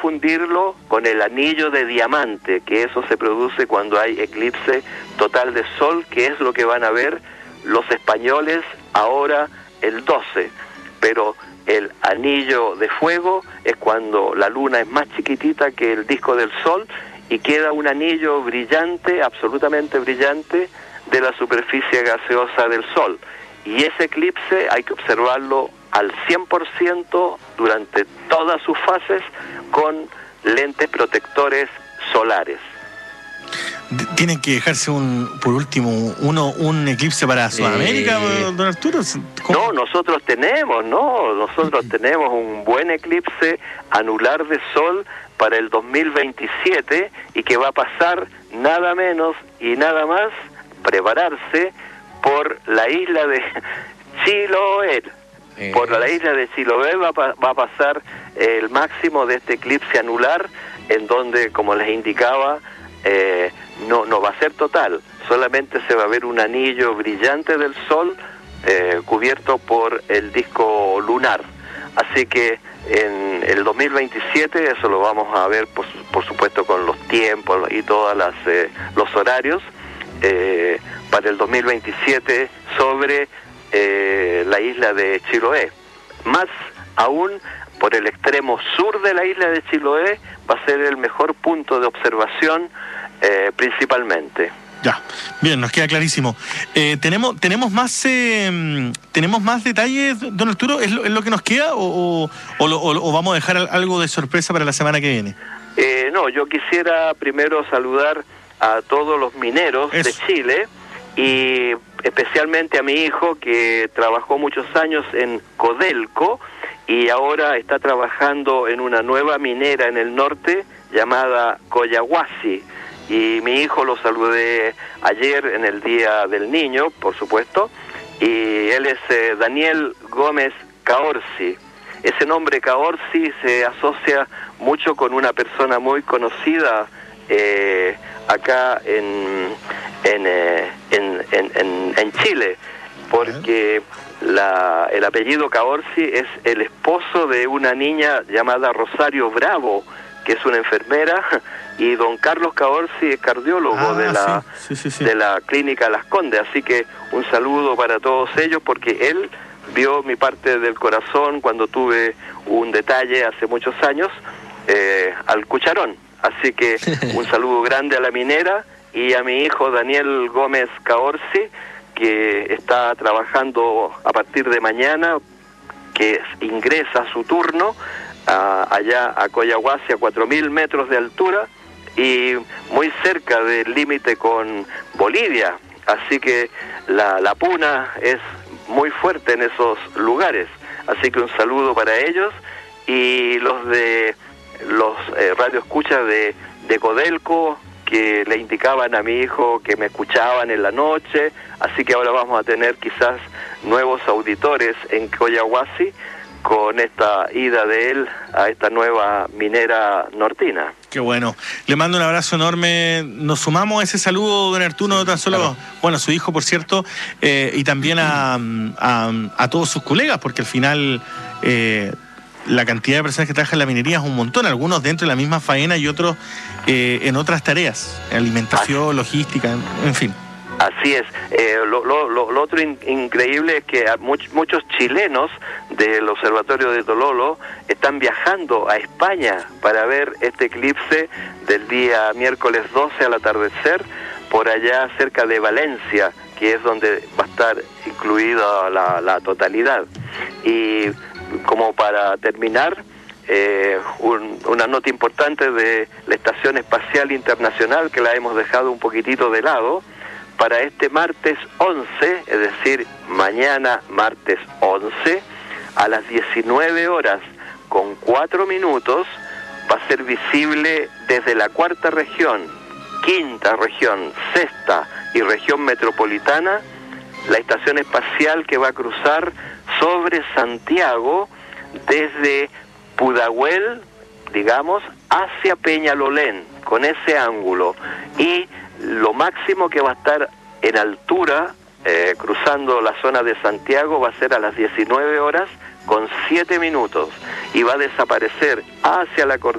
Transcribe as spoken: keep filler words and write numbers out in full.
confundirlo con el anillo de diamante, que eso se produce cuando hay eclipse total de sol, que es lo que van a ver los españoles ahora el doce. Pero el anillo de fuego es cuando la luna es más chiquitita que el disco del sol y queda un anillo brillante, absolutamente brillante, de la superficie gaseosa del sol. Y ese eclipse hay que observarlo al cien por ciento durante todas sus fases con lentes protectores solares. ¿Tienen que dejarse un, por último, uno un eclipse para Sudamérica, eh, don Arturo? ¿Cómo? No, nosotros tenemos, no, nosotros tenemos un buen eclipse anular de sol para el dos mil veintisiete y que va a pasar nada menos y nada más, prepararse por la isla de Chiloé. Eh. Por la isla de Chiloé va, va a pasar el máximo de este eclipse anular, en donde, como les indicaba, eh, no, no va a ser total, solamente se va a ver un anillo brillante del sol eh, cubierto por el disco lunar. Así que en el dos mil veintisiete eso lo vamos a ver, por, por supuesto, con los tiempos y todas las eh, los horarios, eh, para el dos mil veintisiete sobre eh, la isla de Chiloé. Más aún, por el extremo sur de la isla de Chiloé va a ser el mejor punto de observación, eh, principalmente. Ya, bien, nos queda clarísimo. Eh, tenemos tenemos más eh, tenemos más detalles, don Arturo. ¿Es lo, es lo que nos queda o, o, o, lo, o vamos a dejar algo de sorpresa para la semana que viene? Eh, no, yo quisiera primero saludar a todos los mineros Eso. de Chile y especialmente a mi hijo, que trabajó muchos años en Codelco y ahora está trabajando en una nueva minera en el norte llamada Collahuasi. Y mi hijo lo saludé ayer en el Día del Niño, por supuesto, y él es eh, Daniel Gómez Caorsi. Ese nombre Caorsi se asocia mucho con una persona muy conocida eh, acá en en, eh, en, en, en, en Chile, porque la, el apellido Caorsi es el esposo de una niña llamada Rosario Bravo, que es una enfermera, y don Carlos Caorsi es cardiólogo ah, de la sí, sí, sí, sí. de la clínica Las Condes, así que un saludo para todos ellos, porque él vio mi parte del corazón cuando tuve un detalle hace muchos años eh, al cucharón, así que un saludo grande a la minera y a mi hijo Daniel Gómez Caorsi, que está trabajando a partir de mañana, que ingresa a su turno a, allá a Collahuasi, a cuatro mil metros de altura y muy cerca del límite con Bolivia, así que la, la puna es muy fuerte en esos lugares, así que un saludo para ellos y los de los eh, radioescuchas de, de Codelco, que le indicaban a mi hijo que me escuchaban en la noche, así que ahora vamos a tener quizás nuevos auditores en Collahuasi con esta ida de él a esta nueva minera nortina. Qué bueno. Le mando un abrazo enorme. Nos sumamos a ese saludo, don Arturo, no tan solo, claro. bueno, a su hijo, por cierto, eh, y también a, a, a todos sus colegas, porque al final eh, la cantidad de personas que trabajan en la minería es un montón, algunos dentro de la misma faena y otros eh, en otras tareas, en alimentación, logística, en, en fin. Así es. Eh, lo, lo, lo, lo otro in, increíble es que much, muchos chilenos del Observatorio de Tololo están viajando a España para ver este eclipse del día miércoles doce al atardecer, por allá cerca de Valencia, que es donde va a estar incluida la, la totalidad. Y como para terminar, eh, un, una nota importante de la Estación Espacial Internacional, que la hemos dejado un poquitito de lado. Para este martes once, es decir, mañana martes once, a las diecinueve horas con cuatro minutos, va a ser visible desde la cuarta región, quinta región, sexta y región metropolitana, la estación espacial que va a cruzar sobre Santiago desde Pudahuel, digamos, hacia Peñalolén, con ese ángulo. Y lo máximo que va a estar en altura, eh, cruzando la zona de Santiago, va a ser a las diecinueve horas con siete minutos y va a desaparecer hacia la cordillera